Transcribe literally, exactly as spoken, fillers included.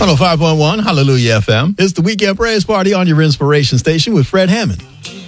one oh five point one Hallelujah F M. It's the Weekend Praise Party on your inspiration station with Fred Hammond.